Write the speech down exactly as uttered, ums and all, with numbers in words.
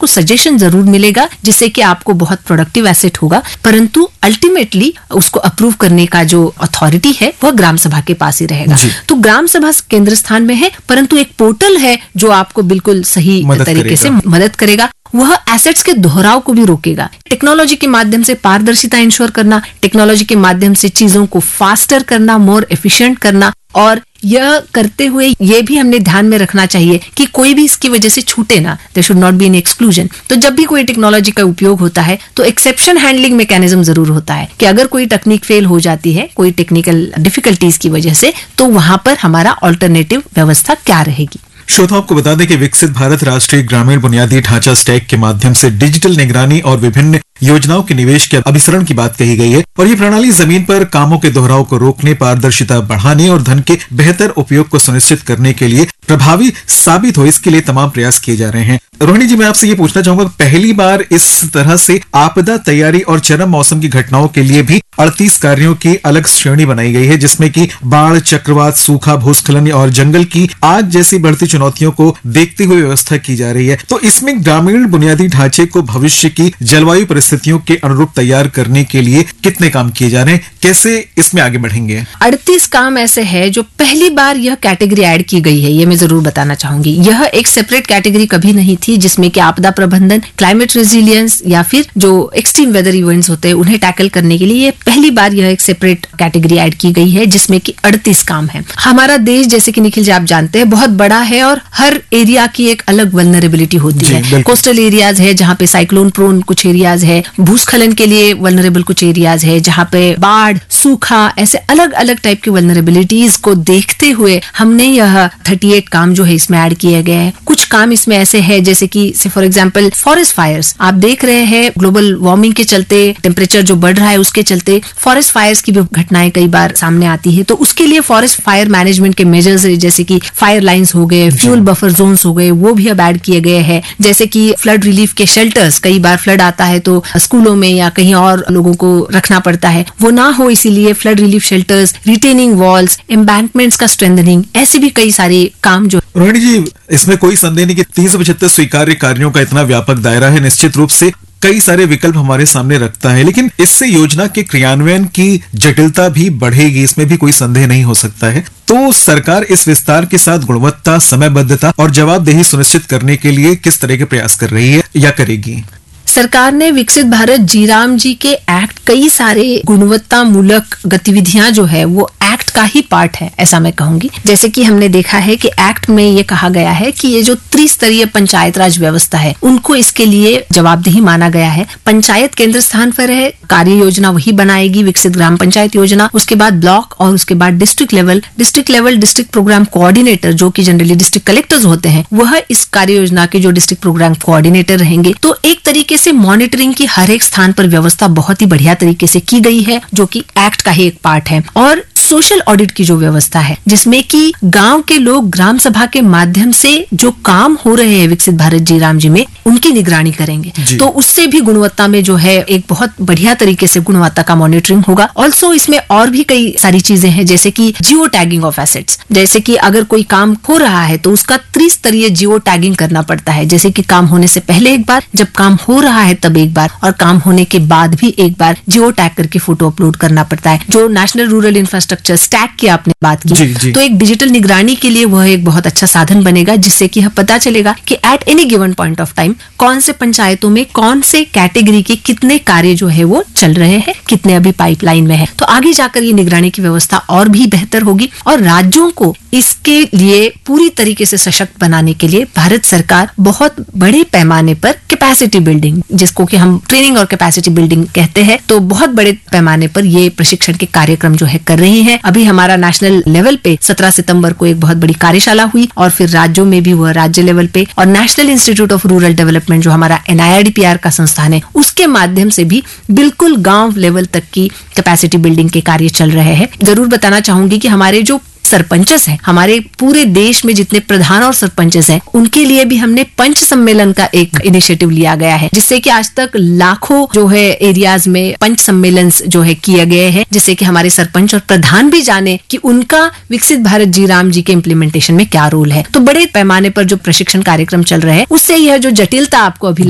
आपको सजेशन जरूर मिलेगा जिससे कि आपको बहुत प्रोडक्टिव एसेट होगा, परंतु अल्टीमेटली उसको अप्रूव करने का जो अथॉरिटी है वह ग्राम सभा के पास ही रहेगा। तो ग्राम सभा केंद्र स्थान में है, परंतु एक पोर्टल है जो आपको बिल्कुल सही तरीके से मदद करेगा। वह एसेट्स के दोहराव को भी रोकेगा। टेक्नोलॉजी के माध्यम से पारदर्शिता इंश्योर करना, टेक्नोलॉजी के माध्यम से चीजों को फास्टर करना, मोर एफिशिएंट करना, और यह करते हुए ये भी हमने ध्यान में रखना चाहिए कि कोई भी इसकी वजह से छूटे ना, there should not be N exclusion. तो जब भी कोई टेक्नोलॉजी का उपयोग होता है तो एक्सेप्शन हैंडलिंग मैकेनिज्म जरूर होता है कि अगर कोई तकनीक फेल हो जाती है कोई टेक्निकल डिफिकल्टीज की वजह से, तो वहां पर हमारा ऑल्टरनेटिव व्यवस्था क्या रहेगी। श्रोताओं को बता दें कि विकसित भारत राष्ट्रीय ग्रामीण बुनियादी ढांचा स्टैक के माध्यम से डिजिटल निगरानी और विभिन्न योजनाओं के निवेश के अभिसरण की बात कही गई है, और ये प्रणाली जमीन पर कामों के दोहराव को रोकने, पारदर्शिता बढ़ाने और धन के बेहतर उपयोग को सुनिश्चित करने के लिए प्रभावी साबित हो, इसके लिए तमाम प्रयास किए जा रहे हैं। रोहिणी जी, मैं आपसे ये पूछना चाहूंगा, पहली बार इस तरह से आपदा तैयारी और चरम मौसम की घटनाओं के लिए भी अड़तीस कार्यों की अलग श्रेणी बनाई गई है, जिसमें कि बाढ़, चक्रवात, सूखा, भूस्खलन और जंगल की आग जैसी बढ़ती चुनौतियों को देखते हुए व्यवस्था की जा रही है। तो इसमें ग्रामीण बुनियादी ढांचे को भविष्य की जलवायु परिस्थितियों के अनुरूप तैयार करने के लिए कितने काम किए जा रहे हैं, कैसे इसमें आगे बढ़ेंगे? अड़तीस काम ऐसे है जो पहली बार यह कैटेगरी ऐड की गई है, ये मैं जरूर बताना चाहूंगी। यह एक सेपरेट कैटेगरी कभी नहीं थी जिसमें कि आपदा प्रबंधन, क्लाइमेट रेजिलियंस या फिर जो एक्सट्रीम वेदर इवेंट्स होते हैं उन्हें टैकल करने के लिए पहली बार यह एक सेपरेट कैटेगरी ऐड की गई है, जिसमें कि अड़तीस काम है। हमारा देश, जैसे कि निखिल जी आप जानते हैं, बहुत बड़ा है और हर एरिया की एक अलग वल्नरेबिलिटी होती है। कोस्टल एरियाज है जहाँ पे साइक्लोन प्रोन कुछ एरियाज है, भूस्खलन के लिए वल्नरेबल कुछ एरियाज है, जहाँ पे बाढ़, सूखा, ऐसे अलग अलग टाइप की वल्नरेबिलिटीज को देखते हुए हमने यह अड़तीस काम जो है इसमें ऐड किए गए हैं। कुछ काम इसमें ऐसे है जैसे कि फॉर एग्जाम्पल फॉरेस्ट फायर्स, आप देख रहे हैं ग्लोबल वार्मिंग के चलते, टेम्परेचर जो बढ़ रहा है उसके चलते फॉरेस्ट फायर्स की भी घटनाएं कई बार सामने आती है। तो उसके लिए फॉरेस्ट फायर मैनेजमेंट के मेजर्स जैसे कि फायर लाइन्स हो गए, फ्यूल बफर जोन्स हो गए, वो भी अब ऐड किए गए हैं। जैसे कि फ्लड रिलीफ के शेल्टर्स, कई बार फ्लड आता है तो स्कूलों में या कहीं और लोगों को रखना पड़ता है, वो ना हो इसीलिए flood relief shelters, retaining walls, embankments का स्ट्रेंथनिंग, ऐसे भी कई सारे काम जो। रोहिणी जी, इसमें कोई संदेह नहीं कि तीन सौ पचहत्तर स्वीकार्य कार्यों का इतना व्यापक दायरा है, निश्चित रूप से कई सारे विकल्प हमारे सामने रखता है, लेकिन इससे योजना के क्रियान्वयन की जटिलता भी बढ़ेगी, इसमें भी कोई संदेह नहीं हो सकता है। तो सरकार इस विस्तार के साथ गुणवत्ता, समयबद्धता और जवाबदेही सुनिश्चित करने के लिए किस तरह के प्रयास कर रही है या करेगी? सरकार ने विकसित भारत जीराम जी के एक्ट कई सारे गुणवत्ता मूलक गतिविधियां जो है वो एक्ट का ही पार्ट है, ऐसा मैं कहूंगी। जैसे कि हमने देखा है कि एक्ट में ये कहा गया है कि ये जो त्रिस्तरीय पंचायत राज व्यवस्था है उनको इसके लिए जवाबदेही माना गया है। पंचायत केंद्र स्थान पर है, कार्य योजना वही बनाएगी, विकसित ग्राम पंचायत योजना, उसके बाद ब्लॉक और उसके बाद district level, district level district programme coordinator जो कि जनरली डिस्ट्रिक्ट कलेक्टर्स होते हैं, वह इस कार्य योजना के जो डिस्ट्रिक्ट प्रोग्राम कोऑर्डिनेटर रहेंगे। तो एक तरीके से मॉनिटरिंग की हर एक स्थान पर व्यवस्था बहुत ही बढ़िया तरीके से की गई है, जो कि एक्ट का ही एक पार्ट है। और सोशल ऑडिट की जो व्यवस्था है जिसमें कि गांव के लोग ग्राम सभा के माध्यम से जो काम हो रहे हैं विकसित भारत जीराम जी में उनकी निगरानी करेंगे, तो उससे भी गुणवत्ता में जो है एक बहुत बढ़िया तरीके से गुणवत्ता का मॉनिटरिंग होगा। ऑल्सो इसमें और भी कई सारी चीजें हैं जैसे कि जियो टैगिंग ऑफ एसेट्स, जैसे कि अगर कोई काम हो रहा है तो उसका त्रिस्तरीय जियो टैगिंग करना पड़ता है, जैसे कि काम होने से पहले एक बार, जब काम हो रहा है तब एक बार, और काम होने के बाद भी एक बार जियो टैग करके फोटो अपलोड करना पड़ता है। जो नेशनल रूरल इंफ्रास्ट्रक्चर स्टैक की आपने बात की, जी, जी. तो एक डिजिटल निगरानी के लिए वह एक बहुत अच्छा साधन बनेगा, जिससे कि पता चलेगा कि at any given point of time कौन से पंचायतों में कौन से कैटेगरी के कितने कार्य जो है वो चल रहे हैं, कितने अभी पाइपलाइन में है। तो आगे जाकर ये निगरानी की व्यवस्था और भी बेहतर होगी, और राज्यों को इसके लिए पूरी तरीके से सशक्त बनाने के लिए भारत सरकार बहुत बड़े पैमाने पर कैपेसिटी बिल्डिंग, जिसको कि हम ट्रेनिंग और कैपेसिटी बिल्डिंग कहते हैं, तो बहुत बड़े पैमाने पर ये प्रशिक्षण के कार्यक्रम जो है कर रही है। अभी हमारा नेशनल लेवल पे सत्रह सितंबर को एक बहुत बड़ी कार्यशाला हुई, और फिर राज्यों में भी हुआ राज्य लेवल पे, और national institute of rural development जो हमारा N I R D P R का संस्थान है, उसके माध्यम से भी बिल्कुल गांव लेवल तक की कैपेसिटी बिल्डिंग के कार्य चल रहे हैं। जरूर बताना चाहूंगी कि हमारे जो सरपंचस हैं, हमारे पूरे देश में जितने प्रधान और सरपंचस हैं, उनके लिए भी हमने पंच सम्मेलन का एक इनिशिएटिव लिया गया है, जिससे कि आज तक लाखों जो है एरियाज में पंच सम्मेलन जो है किए गए हैं, जिससे कि हमारे सरपंच और प्रधान भी जाने कि उनका विकसित भारत जीराम जी के इम्प्लीमेंटेशन में क्या रोल है। तो बड़े पैमाने पर जो प्रशिक्षण कार्यक्रम चल रहे हैं, उससे यह जो जटिलता आपको अभी